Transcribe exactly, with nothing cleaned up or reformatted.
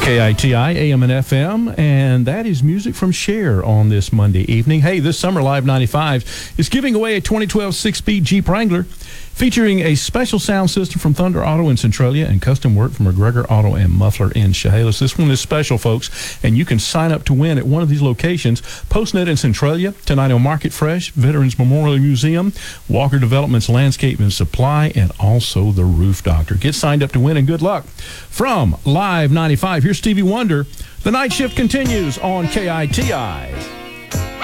K I T I, A M and F M, and that is music from Cher on this Monday evening. Hey, this summer, Live ninety-five is giving away a twenty twelve six-speed Jeep Wrangler featuring a special sound system from Thunder Auto in Centralia and custom work from McGregor Auto and Muffler in Chehalis. This one is special, folks, and you can sign up to win at one of these locations: PostNet in Centralia, Tenino Market Fresh, Veterans Memorial Museum, Walker Developments Landscape and Supply, and also the Roof Doctor. Get signed up to win, and good luck. From Live ninety-five, here's Stevie Wonder. The night shift continues on K I T I.